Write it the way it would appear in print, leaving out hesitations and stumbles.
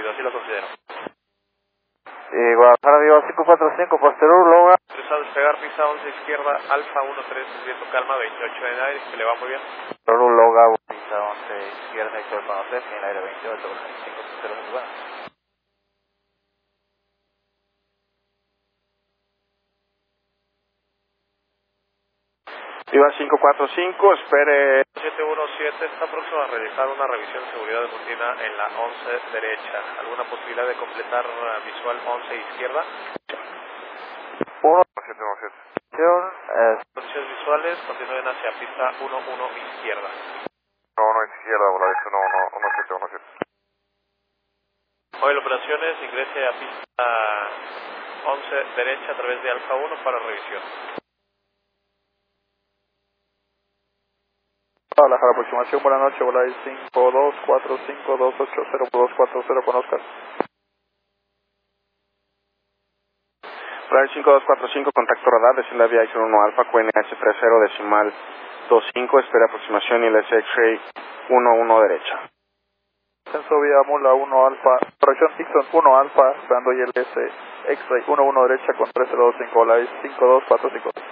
rápido, así lo considero. Guadalajara Viva 545, posterior, Loga. Cruzado despegar, pista 11 izquierda, Alfa 13, viento calma, 28 en aire, que le va muy bien. Posterior, Loga, pista 11 izquierda, Héctor Conocer, en el aire 28, 5 posterior, muy buena. Viva 545, espere. 717 está próximo a realizar una revisión de seguridad de rutina en la 11 derecha. ¿Alguna posibilidad de completar visual 11 izquierda? 1-717. Condiciones visuales, continúen hacia pista 11 izquierda. No, izquierda, bola, eso no, 1717. Hoy operaciones, ingrese a pista 11 derecha a través de Alfa 1 para revisión. Guadalajara, aproximación, buenas noches, bola 5245-280-240 con Oscar. Flight 5245, contacto radar, desciende a vía 1 Alfa, QNH30 decimal 25, espera aproximación y LS X-Ray 11 derecha. Ascenso vía Mula 1 Alfa, corrección Dixon 1 Alfa, esperando ILS X-Ray 11 derecha con 3025, bola 5245.